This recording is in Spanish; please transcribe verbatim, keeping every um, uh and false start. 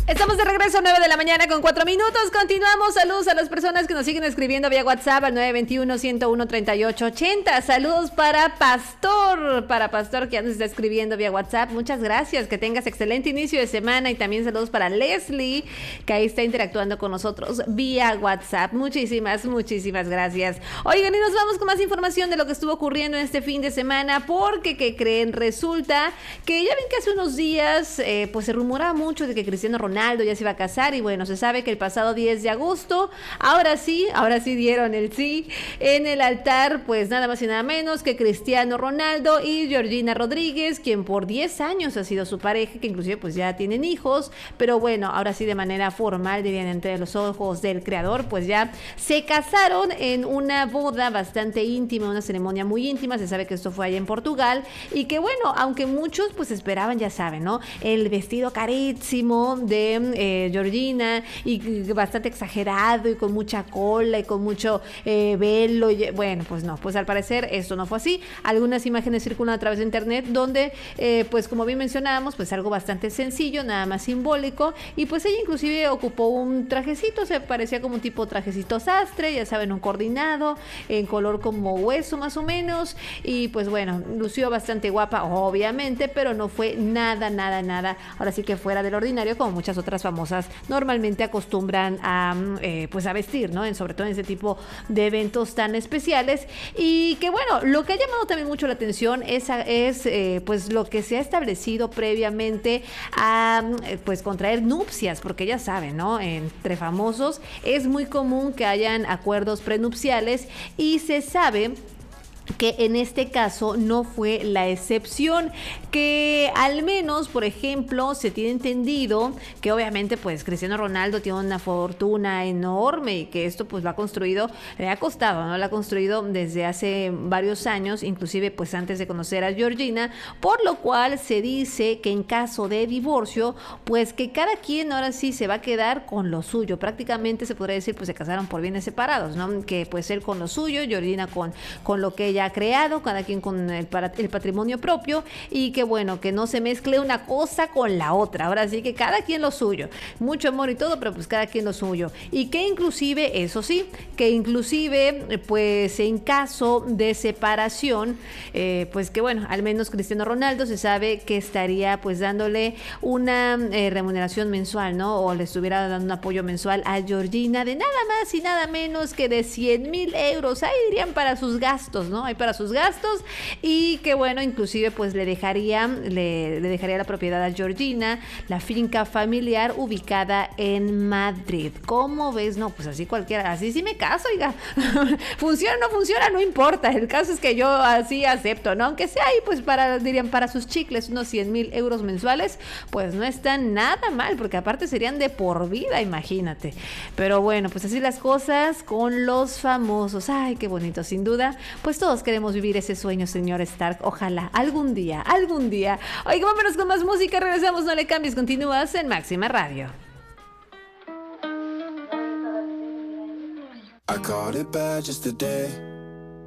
Estamos de regreso a nueve de la mañana con cuatro minutos. Continuamos. Saludos a las personas que nos siguen escribiendo vía WhatsApp al nueve dos uno, uno uno, tres ocho ocho cero. Saludos para Pastor, para Pastor que ya nos está escribiendo vía WhatsApp. Muchas gracias, que tengas excelente inicio de semana. Y también saludos para Leslie, que ahí está interactuando con nosotros vía WhatsApp. Muchísimas, muchísimas gracias. Oigan, y nos vamos con más información de lo que estuvo ocurriendo en este fin de semana, porque, ¿qué creen? Resulta que ya ven que hace unos días eh, pues se rumoraba mucho de que Cristiano Ronaldo Ronaldo ya se iba a casar, y bueno, se sabe que el pasado diez de agosto, ahora sí, ahora sí dieron el sí en el altar, pues nada más y nada menos que Cristiano Ronaldo y Georgina Rodríguez, quien por diez años ha sido su pareja, que inclusive pues ya tienen hijos, pero bueno, ahora sí de manera formal, dirían entre los ojos del creador, pues ya se casaron en una boda bastante íntima, una ceremonia muy íntima. Se sabe que esto fue allá en Portugal, y que bueno, aunque muchos pues esperaban, ya saben, ¿no? El vestido carísimo de Eh, Georgina, y bastante exagerado y con mucha cola y con mucho eh, velo, y, bueno, pues no, pues al parecer esto no fue así. Algunas imágenes circulan a través de internet donde eh, pues como bien mencionábamos, pues algo bastante sencillo, nada más simbólico, y pues ella inclusive ocupó un trajecito, se parecía como un tipo trajecito sastre, ya saben, un coordinado en color como hueso más o menos, y pues bueno, lució bastante guapa obviamente, pero no fue nada, nada, nada, ahora sí que fuera del ordinario, como muchas otras famosas normalmente acostumbran a eh, pues a vestir, ¿no? En, sobre todo en ese tipo de eventos tan especiales. Y que bueno, lo que ha llamado también mucho la atención es, es eh, pues lo que se ha establecido previamente a pues contraer nupcias, porque ya saben, ¿no? Entre famosos es muy común que hayan acuerdos prenupciales, y se sabe que en este caso no fue la excepción, que al menos, por ejemplo, se tiene entendido que obviamente pues Cristiano Ronaldo tiene una fortuna enorme, y que esto pues lo ha construido, le ha costado, ¿no? Lo ha construido desde hace varios años, inclusive pues antes de conocer a Georgina, por lo cual se dice que en caso de divorcio, pues que cada quien ahora sí se va a quedar con lo suyo. Prácticamente se podría decir pues se casaron por bienes separados, ¿no? Que pues él con lo suyo, Georgina con, con lo que ella ha creado, cada quien con el, el patrimonio propio, y que bueno, que no se mezcle una cosa con la otra. Ahora sí que cada quien lo suyo, mucho amor y todo, pero pues cada quien lo suyo, y que inclusive, eso sí, que inclusive pues en caso de separación, eh, pues que bueno, al menos Cristiano Ronaldo se sabe que estaría pues dándole una eh, remuneración mensual, ¿no? O le estuviera dando un apoyo mensual a Georgina de nada más y nada menos que de cien mil euros, ahí dirían, para sus gastos, ¿no? Ahí para sus gastos, y que bueno, inclusive pues le dejaría, le, le dejaría la propiedad a Georgina, la finca familiar ubicada en Madrid. ¿Cómo ves? No, pues así cualquiera, así sí me caso, oiga. Funciona o no funciona, no importa, el caso es que yo así acepto, ¿no? Aunque sea ahí pues para, dirían, para sus chicles, unos cien mil euros mensuales, pues no está nada mal, porque aparte serían de por vida, imagínate. Pero bueno, pues así las cosas con los famosos. Ay, qué bonito, sin duda, pues todos queremos vivir ese sueño, señor Stark. Ojalá algún día, algún día. Oiga, vámonos con más música. Regresamos, no le cambies. Continúas en Máxima Radio. I caught it bad just today.